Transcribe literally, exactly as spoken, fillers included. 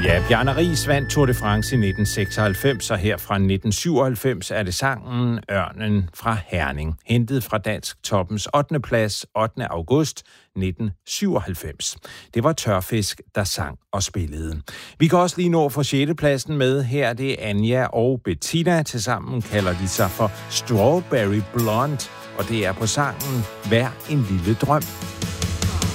Ja, Bjarne Riis vandt Tour de France i nitten seksoghalvfems, og her fra nitten syvoghalvfems er det sangen Ørnen fra Herning, hentet fra Dansk Toppens ottende plads ottende august nitten syvoghalvfems. Det var Tørfisk, der sang og spillede. Vi kan også lige nå for sjette pladsen med. Her er det Anja og Bettina. Tilsammen kalder de sig for Strawberry Blonde, og det er på sangen Hver en lille drøm.